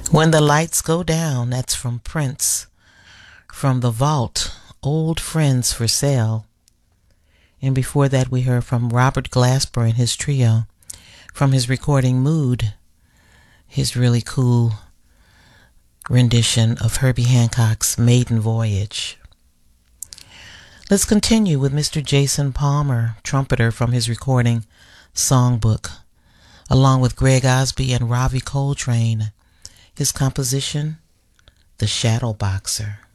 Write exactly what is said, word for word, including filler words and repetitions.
When the Lights Go Down, that's from Prince. From The Vault, Old Friends for Sale. And before that we heard from Robert Glasper and his trio from his recording Mood, his really cool rendition of Herbie Hancock's Maiden Voyage. Let's continue with Mister Jason Palmer, trumpeter, from his recording Songbook, along with Greg Osby and Ravi Coltrane. His composition, The Shadow Boxer.